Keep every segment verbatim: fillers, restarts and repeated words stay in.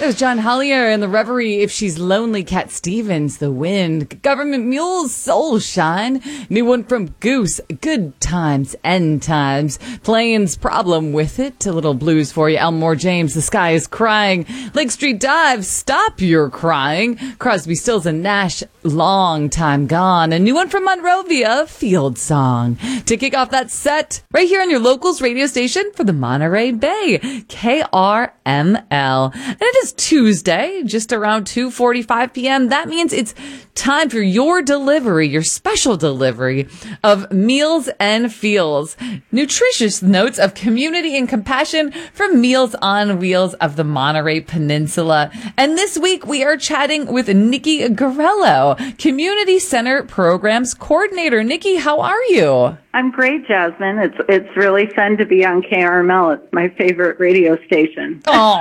There's John Hollier in the Reverie, If She's Lonely, Cat Stevens, The Wind, Government Mules, Soul Shine, new one from Goose, Good Times, End Times, Plains, Problem With It, a little blues for you, Elmore James, The Sky Is Crying, Lake Street Dive, Stop Your Crying, Crosby, Stills and Nash, Long Time Gone, a new one from Monrovia, Field Song. To kick off that set, right here on your locals radio station for the Monterey Bay, K R M L. And it is Tuesday, just around two forty-five p.m. That means it's time for your delivery, your special delivery of Meals and Feels, nutritious notes of community and compassion from Meals on Wheels of the Monterey Peninsula. And this week we are chatting with Nikki Garello, Community Center Programs Coordinator. Nikki, how are you? I'm great, Jasmine. It's it's really fun to be on K R M L. It's my favorite radio station.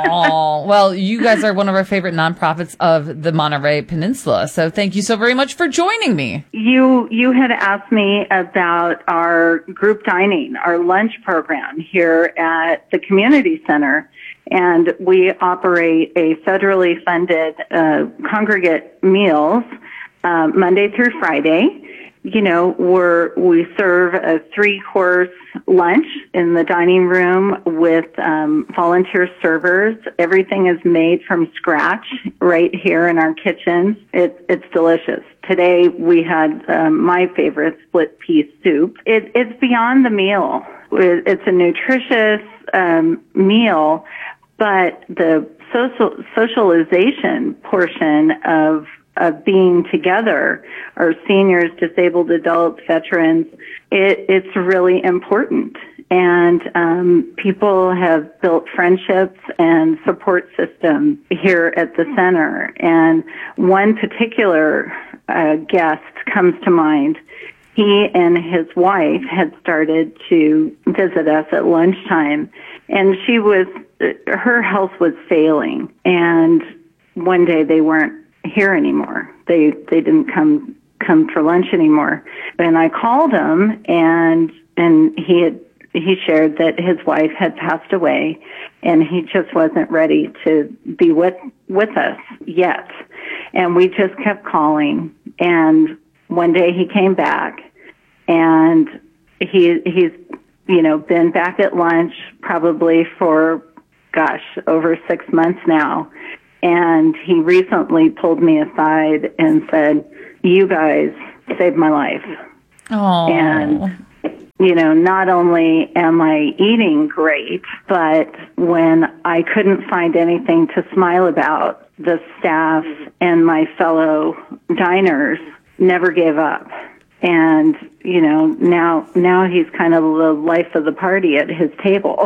Oh, well, you guys are one of our favorite nonprofits of the Monterey Peninsula. So thank you so very much for joining me. You you had asked me about our group dining, our lunch program here at the community center. And we operate a federally funded uh, congregate meals uh, Monday through Friday. You know, we're, we serve a three-course lunch in the dining room with um, volunteer servers. Everything is made from scratch right here in our kitchens. It, it's delicious. Today we had um, my favorite split pea soup. It, it's beyond the meal. It, it's a nutritious um, meal, but the social socialization portion of of being together, our seniors, disabled adults, veterans, it, it's really important. And um, people have built friendships and support systems here at the center. And one particular uh, guest comes to mind. He and his wife had started to visit us at lunchtime, and she was, her health was failing. And one day they weren't here anymore. They they didn't come come for lunch anymore. And I called him, and and he had he shared that his wife had passed away, and he just wasn't ready to be with with us yet. And we just kept calling. And one day he came back, and he he's you know been back at lunch probably for gosh over six months now. And he recently pulled me aside and said, "You guys saved my life." Oh. And, you know, not only am I eating great, but when I couldn't find anything to smile about, the staff and my fellow diners never gave up. And, you know, now, now he's kind of the life of the party at his table.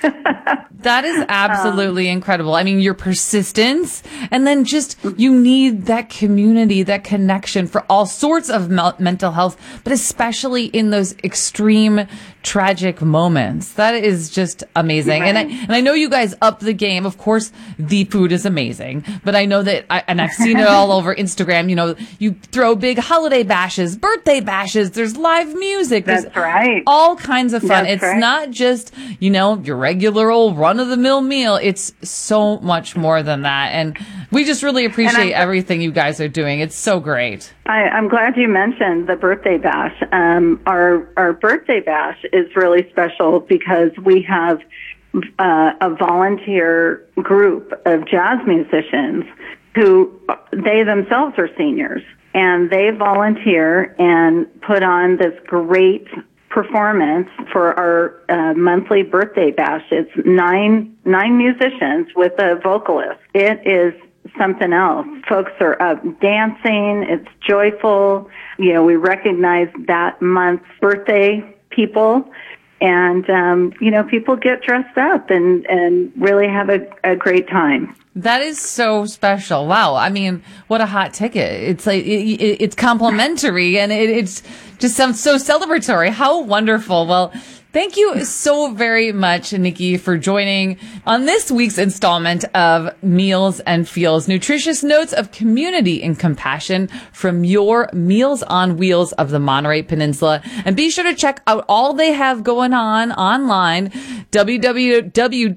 That is absolutely um, incredible. I mean, your persistence, and then just you need that community, that connection for all sorts of me- mental health, but especially in those extreme tragic moments. That is just amazing. Right. And I and I know you guys up the game. Of course, the food is amazing, but I know that, I, and I've seen it all over Instagram. You know, you throw big holiday bashes, birthday bashes. There's live music. There's That's right. all kinds of fun. That's it's right. not just, you know, your regular old run-of-the-mill meal. It's so much more than that. And we just really appreciate everything you guys are doing. It's so great. I, I'm glad you mentioned the birthday bash. Um, our our birthday bash is really special because we have uh, a volunteer group of jazz musicians who they themselves are seniors, and they volunteer and put on this great performance for our uh, monthly birthday bash. It's nine nine musicians with a vocalist. It is something else. Folks are up dancing. It's joyful. You know, we recognize that month's birthday people. And, um, you know, people get dressed up and, and really have a, a great time. That is so special. Wow. I mean, what a hot ticket. It's like, it, it, it's complimentary and it it's just sounds so celebratory. How wonderful. Well, thank you so very much, Nikki, for joining on this week's installment of Meals and Feels, nutritious notes of community and compassion from your Meals on Wheels of the Monterey Peninsula. And be sure to check out all they have going on online, w w w dot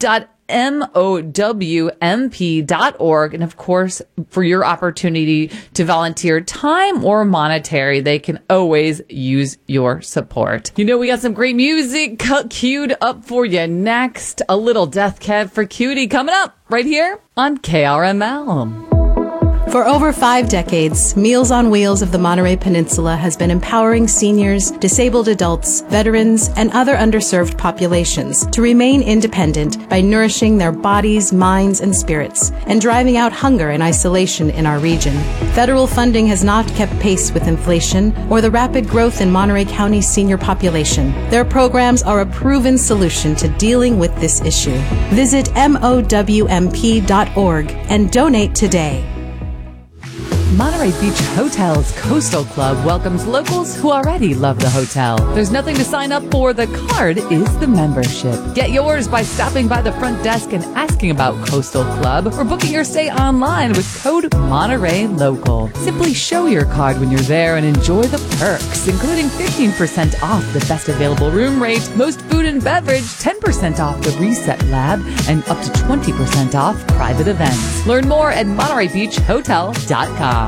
M O W M P dot org. And of course, for your opportunity to volunteer time or monetary, they can always use your support. You know, we got some great music cu- queued up for you next. A little Death Cab for Cutie coming up right here on K R M L. For over five decades, Meals on Wheels of the Monterey Peninsula has been empowering seniors, disabled adults, veterans, and other underserved populations to remain independent by nourishing their bodies, minds, and spirits, and driving out hunger and isolation in our region. Federal funding has not kept pace with inflation or the rapid growth in Monterey County's senior population. Their programs are a proven solution to dealing with this issue. Visit M O W M P dot org and donate today. Monterey Beach Hotel's Coastal Club welcomes locals who already love the hotel. There's nothing to sign up for. The card is the membership. Get yours by stopping by the front desk and asking about Coastal Club or booking your stay online with code Monterey Local. Simply show your card when you're there and enjoy the perks, including fifteen percent off the best available room rate, most food and beverage, ten percent off the Reset Lab, and up to twenty percent off private events. Learn more at Monterey Beach Hotel dot com.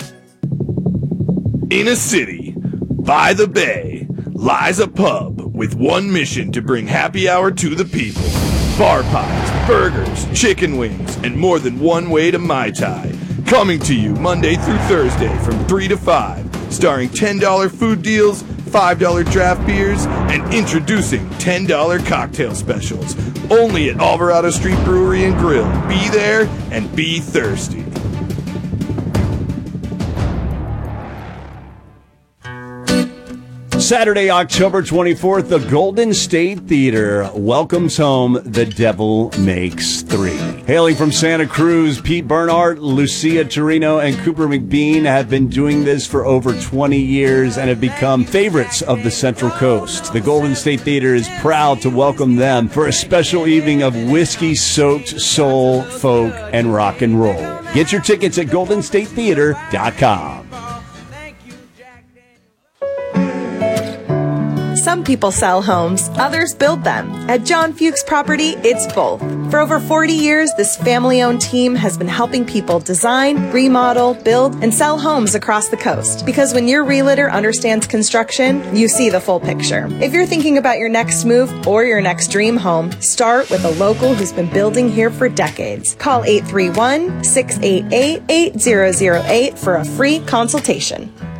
In a city, by the bay, lies a pub with one mission to bring happy hour to the people. Bar pies, burgers, chicken wings, and more than one way to Mai Tai. Coming to you Monday through Thursday from three to five, starring ten dollars food deals, five dollars draft beers, and introducing ten dollars cocktail specials. Only at Alvarado Street Brewery and Grill. Be there and be thirsty. Saturday, October twenty-fourth, the Golden State Theater welcomes home The Devil Makes Three. Hailing from Santa Cruz, Pete Bernhardt, Lucia Torino, and Cooper McBean have been doing this for over twenty years and have become favorites of the Central Coast. The Golden State Theater is proud to welcome them for a special evening of whiskey-soaked soul, folk, and rock and roll. Get your tickets at golden state theater dot com. Some people sell homes, others build them. At John Fuchs Property, it's both. For over forty years, this family-owned team has been helping people design, remodel, build, and sell homes across the coast. Because when your realtor understands construction, you see the full picture. If you're thinking about your next move or your next dream home, start with a local who's been building here for decades. Call eight three one, six eight eight, eight zero zero eight for a free consultation.